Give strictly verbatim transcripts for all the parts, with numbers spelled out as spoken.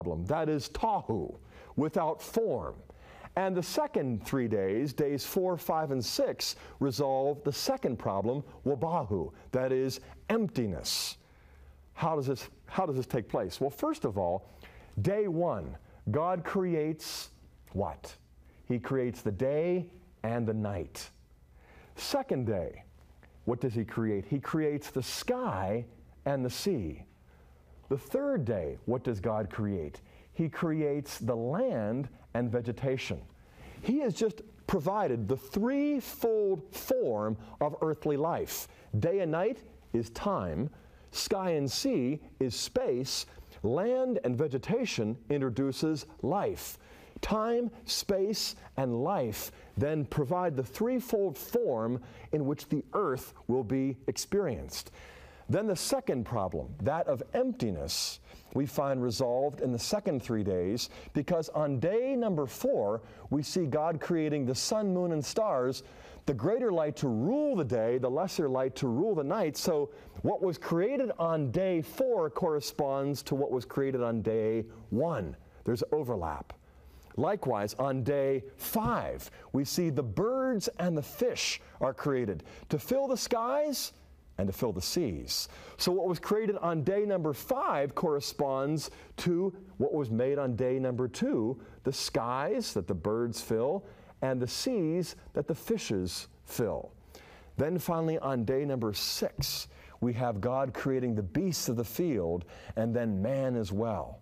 problem, that is tahu, without form. And the second three days, days four, five, and six, resolve the second problem, wabahu, that is emptiness. How does this, how does this take place? Well, first of all, day one, God creates what? He creates the day and the night. Second day, what does he create? He creates the sky and the sea. The third day, what does God create? He creates the land and vegetation. He has just provided the threefold form of earthly life. Day and night is time, sky and sea is space, land and vegetation introduces life. Time, space, and life then provide the threefold form in which the earth will be experienced. Then the second problem, that of emptiness, we find resolved in the second three days, because on day number four, we see God creating the sun, moon, and stars, the greater light to rule the day, the lesser light to rule the night. So what was created on day four corresponds to what was created on day one. There's overlap. Likewise, on day five, we see the birds and the fish are created to fill the skies and to fill the seas. So what was created on day number five corresponds to what was made on day number two, the skies that the birds fill and the seas that the fishes fill. Then finally on day number six, we have God creating the beasts of the field and then man as well.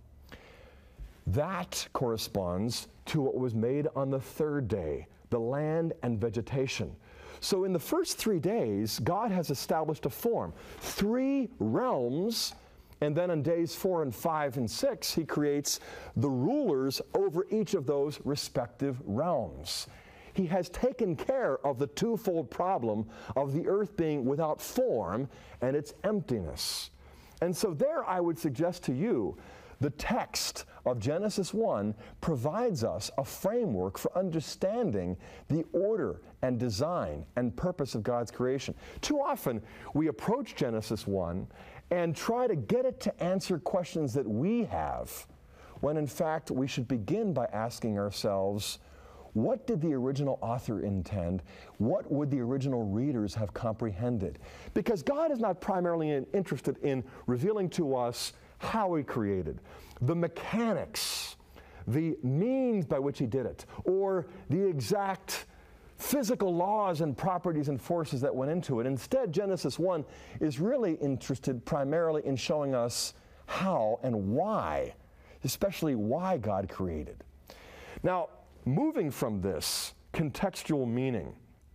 That corresponds to what was made on the third day, the land and vegetation. So in the first three days, God has established a form, three realms, and then on days four and five and six, he creates the rulers over each of those respective realms. He has taken care of the twofold problem of the earth being without form and its emptiness. And so there I would suggest to you, the text of Genesis one provides us a framework for understanding the order and design and purpose of God's creation. Too often, we approach Genesis one and try to get it to answer questions that we have, when in fact we should begin by asking ourselves, what did the original author intend? What would the original readers have comprehended? Because God is not primarily interested in revealing to us how he created, the mechanics, the means by which he did it, or the exact physical laws and properties and forces that went into it. Instead, Genesis one is really interested primarily in showing us how and why, especially why God created. Now, moving from this contextual meaning,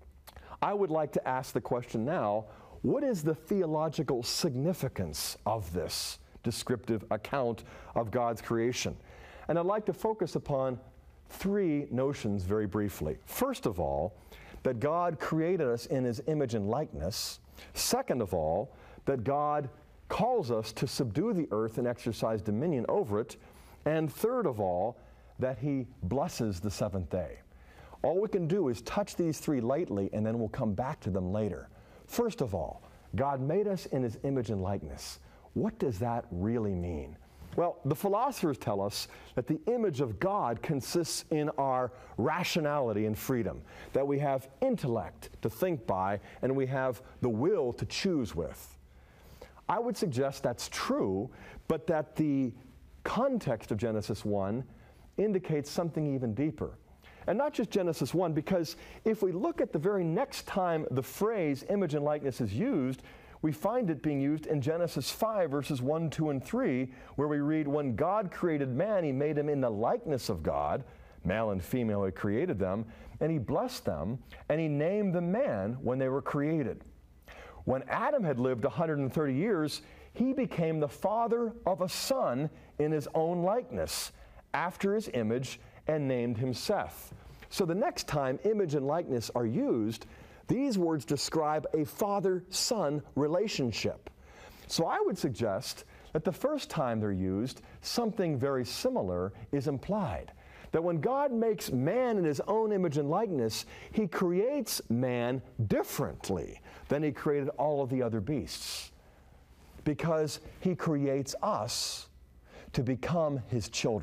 I would like to ask the question now, what is the theological significance of this descriptive account of God's creation? And I'd like to focus upon three notions very briefly. First of all, that God created us in his image and likeness. Second of all, that God calls us to subdue the earth and exercise dominion over it. And third of all, that he blesses the seventh day. All we can do is touch these three lightly, and then we'll come back to them later. First of all, God made us in his image and likeness. What does that really mean? Well, the philosophers tell us that the image of God consists in our rationality and freedom, that we have intellect to think by, and we have the will to choose with. I would suggest that's true, but that the context of Genesis one indicates something even deeper. And not just Genesis one, because if we look at the very next time the phrase image and likeness is used, we find it being used in Genesis five, verses one, two, and three, where we read, when God created man, he made him in the likeness of God, male and female he created them, and he blessed them, and he named them man when they were created. When Adam had lived one hundred thirty years, he became the father of a son in his own likeness, after his image, and named him Seth. So the next time image and likeness are used, these words describe a father-son relationship. So I would suggest that the first time they're used, something very similar is implied. That when God makes man in his own image and likeness, he creates man differently than he created all of the other beasts. Because he creates us to become his children.